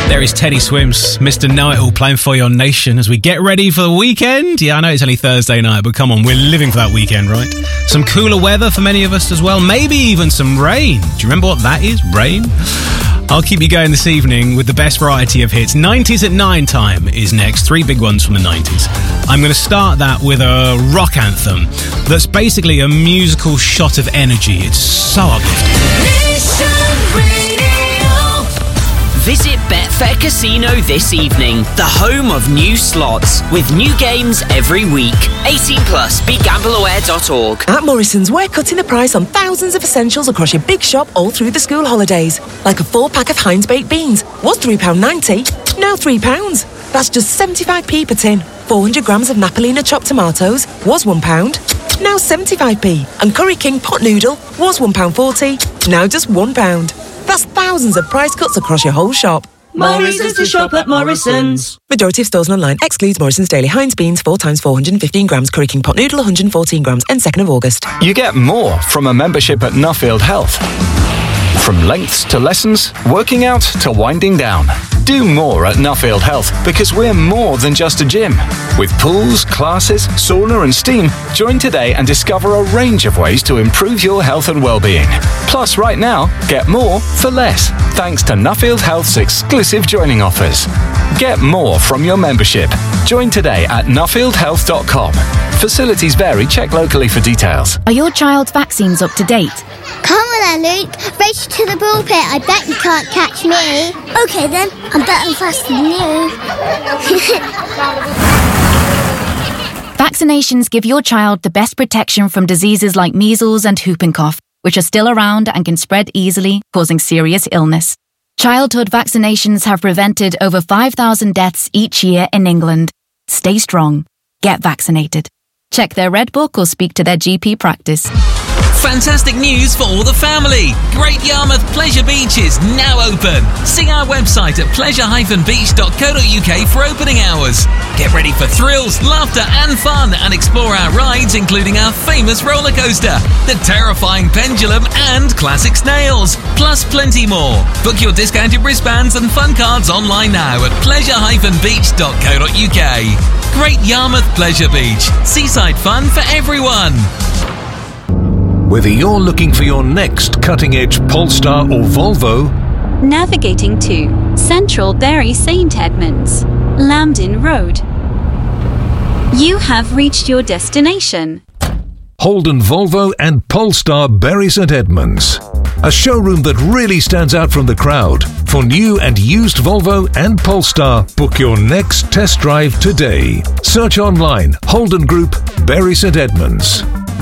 There is Teddy Swims, Mr. Know-It-All, playing For Your Nation as we get ready for the weekend. Yeah, I know it's only Thursday night, but come on, we're living for that weekend, right? Some cooler weather for many of us as well. Maybe even some rain. Do you remember what that is? Rain? I'll keep you going this evening with the best variety of hits. 90s at 9 time is next. 3 big ones from the 90s. I'm going to start that with a rock anthem that's basically a musical shot of energy. It's so uplifting. Visit Betfair Casino this evening, the home of new slots, with new games every week. 18 plus, begambleaware.org. At Morrison's, we're cutting the price on thousands of essentials across your big shop all through the school holidays. Like a 4-pack of Heinz baked beans, was £3.90, now £3. That's just 75p per tin. 400 grams of Napolina chopped tomatoes, was £1, now 75p. And Curry King pot noodle, was £1.40, now just £1. That's thousands of price cuts across your whole shop. Morrison's to shop at Morrison's. Majority of stores and online excludes Morrison's Daily Heinz beans 4 times 415 grams, Curry King pot noodle 114 grams, and 2nd of August. You get more from a membership at Nuffield Health. From lengths to lessons, working out to winding down. Do more at Nuffield Health because we're more than just a gym. With pools, classes, sauna and steam, join today and discover a range of ways to improve your health and well-being. Plus, right now, get more for less, thanks to Nuffield Health's exclusive joining offers. Get more from your membership. Join today at nuffieldhealth.com. Facilities vary. Check locally for details. Are your child's vaccines up to date? Come on then, Luke. Race to the pulpit. I bet you can't catch me. OK then, I'm better and faster than you. Vaccinations give your child the best protection from diseases like measles and whooping cough, which are still around and can spread easily, causing serious illness. Childhood vaccinations have prevented over 5,000 deaths each year in England. Stay strong. Get vaccinated. Check their Red Book or speak to their GP practice. Fantastic news for all the family! Great Yarmouth Pleasure Beach is now open. See our website at pleasure-beach.co.uk for opening hours. Get ready for thrills, laughter and fun and explore our rides including our famous roller coaster, the terrifying pendulum and classic snails, plus plenty more. Book your discounted wristbands and fun cards online now at pleasure-beach.co.uk. Great Yarmouth Pleasure Beach. Seaside fun for everyone. Whether you're looking for your next cutting-edge Polestar or Volvo, navigating to Central Bury St Edmunds, Lambden Road, you have reached your destination. Holden Volvo and Polestar Bury St Edmunds. A showroom that really stands out from the crowd. For new and used Volvo and Polestar, book your next test drive today. Search online, Holden Group, Bury St Edmunds.